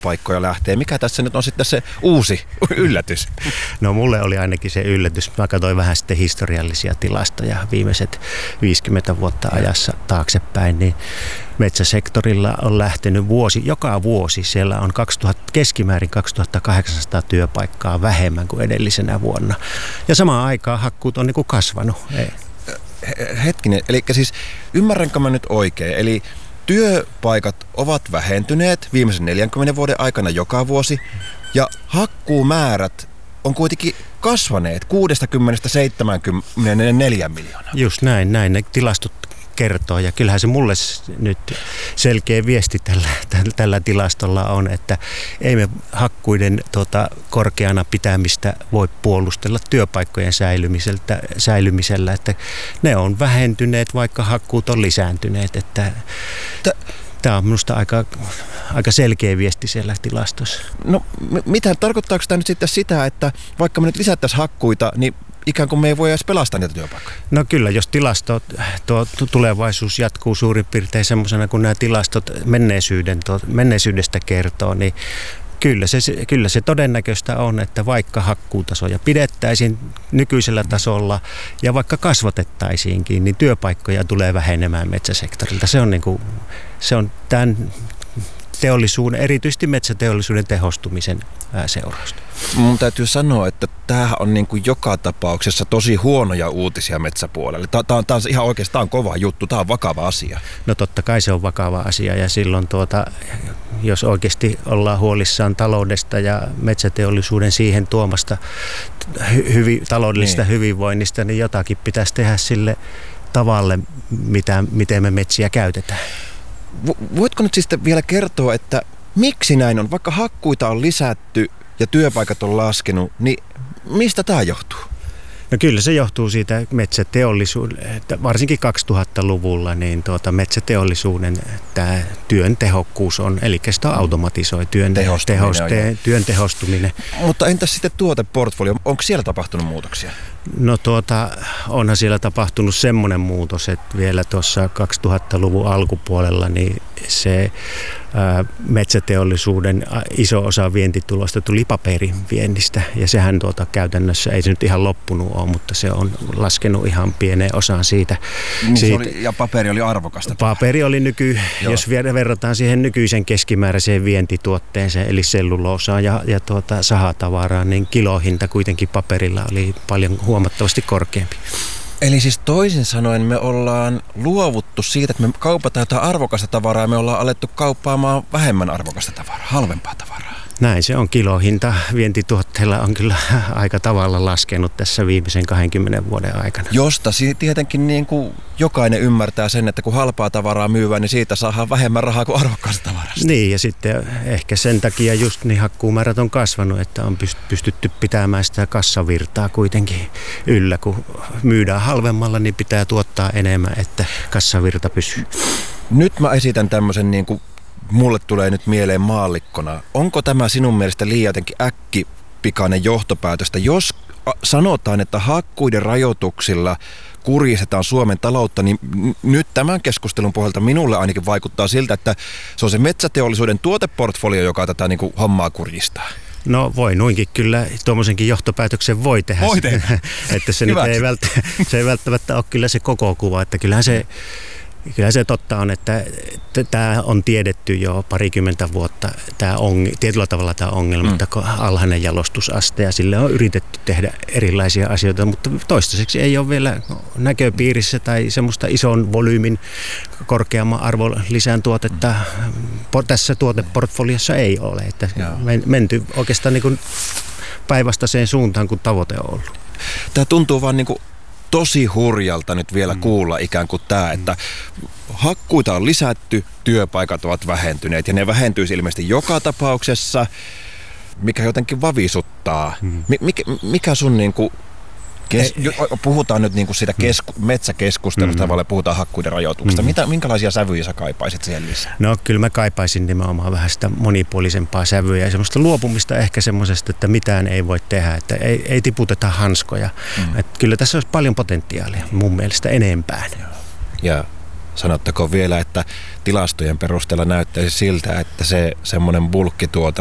työpaikkoja lähtee. Mikä tässä nyt on sitten se uusi yllätys? No mulle oli ainakin se yllätys. Mä katsoin vähän sitten historiallisia tilastoja viimeiset 50 vuotta ajassa taaksepäin, niin metsäsektorilla on lähtenyt joka vuosi. Siellä on keskimäärin 2800 työpaikkaa vähemmän kuin edellisenä vuonna. Ja samaan aikaan hakkuut on niin kuin kasvanut. Hetkinen, eli siis ymmärränkö mä nyt oikein? Eli työpaikat ovat vähentyneet viimeisen 40 vuoden aikana joka vuosi ja hakkuumäärät on kuitenkin kasvaneet 60-74 miljoonaa. Just näin ne tilastot kertoo ja kyllähän se mulle nyt selkeä viesti tällä tilastolla on, että ei me hakkuiden korkeana pitämistä voi puolustella työpaikkojen säilymisellä, että ne on vähentyneet, vaikka hakkuut on lisääntyneet, että tämä on minusta aika selkeä viesti siellä tilastossa. No tarkoittaako tämä nyt sitten sitä, että vaikka me nyt lisättäisiin hakkuita, niin ikään kuin me ei voi edes pelastaa niitä työpaikkoja? No kyllä, jos tulevaisuus jatkuu suurin piirtein semmoisena kuin nämä tilastot menneisyydestä kertoo, niin kyllä se todennäköistä on, että vaikka hakkuutasoja pidettäisiin nykyisellä tasolla ja vaikka kasvatettaisiinkin, niin työpaikkoja tulee vähenemään metsäsektorilta. Se on tämän teollisuuden, erityisesti metsäteollisuuden tehostumisen seurausta. Mun täytyy sanoa, että tämähän on niin kuin joka tapauksessa tosi huonoja uutisia metsäpuolelle. Tämä on ihan oikeastaan kova juttu, tämä on vakava asia. No totta kai se on vakava asia ja silloin jos oikeasti ollaan huolissaan taloudesta ja metsäteollisuuden siihen tuomasta taloudellisesta hyvinvoinnista, niin jotakin pitäisi tehdä sille tavalle, miten me metsiä käytetään. Voitko nyt siis vielä kertoa, että miksi näin on? Vaikka hakkuita on lisätty ja työpaikat on laskenut, niin mistä tämä johtuu? No kyllä se johtuu siitä metsäteollisuuden, varsinkin 2000-luvulla, niin metsäteollisuuden tämä työn tehokkuus on, eli sitä automatisoi työn tehostuminen. Mutta entäs sitten tuoteportfolio, onko siellä tapahtunut muutoksia? No onhan siellä tapahtunut semmoinen muutos, että vielä tuossa 2000-luvun alkupuolella niin se metsäteollisuuden iso osa vientitulosta tuli paperin viennistä ja sehän käytännössä ei se nyt ihan loppunut ole, mutta se on laskenut ihan pieneen osaan siitä. Ja paperi oli arvokasta. Paperi oli jos verrataan siihen nykyisen keskimääräiseen vientituotteeseen eli selluloosaan ja sahatavaraan, niin kilohinta kuitenkin paperilla oli paljon huomattavasti korkeampi. Eli siis toisin sanoen me ollaan luovuttu siitä, että me kaupataan jotain arvokasta tavaraa ja me ollaan alettu kauppaamaan vähemmän arvokasta tavaraa, halvempaa tavaraa. Näin se on. Kilohinta vientituotteilla on kyllä aika tavalla laskenut tässä viimeisen 20 vuoden aikana. Josta tietenkin niin kuin jokainen ymmärtää sen, että kun halpaa tavaraa myyvään, niin siitä saadaan vähemmän rahaa kuin arvokkaasta tavarasta. Niin ja sitten ehkä sen takia just niin hakkuumäärät on kasvanut, että on pystytty pitämään sitä kassavirtaa kuitenkin yllä. Kun myydään halvemmalla, niin pitää tuottaa enemmän, että kassavirta pysyy. Nyt mä esitän tämmöisen niin kuin mulle tulee nyt mieleen maallikkona. Onko tämä sinun mielestä liian jotenkin äkkipikainen johtopäätöstä, jos sanotaan, että hakkuiden rajoituksilla kurjistetaan Suomen taloutta, niin nyt tämän keskustelun pohjalta minulle ainakin vaikuttaa siltä, että se on se metsäteollisuuden tuoteportfolio, joka tätä niin kuin hommaa kurjistaa. No voi noinkin kyllä, tuommoisenkin johtopäätöksen voi tehdä. Että se nyt ei välttämättä ole kyllä se koko kuva, että kyllähän se totta on, että tämä on tiedetty jo parikymmentä vuotta, tietyllä tavalla tämä ongelma, että alhainen jalostusaste ja sille on yritetty tehdä erilaisia asioita, mutta toistaiseksi ei ole vielä näköpiirissä tai semmoista ison volyymin korkeamman arvonlisän tuotetta tässä tuoteportfoliossa ei ole, että menty oikeastaan niin kuin päinvastaiseen suuntaan kuin tavoite on ollut. Tämä tuntuu vaan niin kuin tosi hurjalta nyt vielä kuulla ikään kuin tämä, että hakkuita on lisätty, työpaikat ovat vähentyneet ja ne vähentyisi ilmeisesti joka tapauksessa, mikä jotenkin vavisuttaa. Mikä sun niin kuin puhutaan nyt niin kuin siitä metsäkeskustelusta, vaan puhutaan hakkuiden rajoituksesta. Minkälaisia sävyjä sä kaipaisit siihen lisää? No kyllä mä kaipaisin nimenomaan vähän sitä monipuolisempaa sävyä ja semmoista luopumista ehkä semmoisesta, että mitään ei voi tehdä, että ei tiputeta hanskoja. Että kyllä tässä olisi paljon potentiaalia mun mielestä enempään. Ja sanottako vielä, että tilastojen perusteella näyttäisi siltä, että se semmoinen bulkkituotanto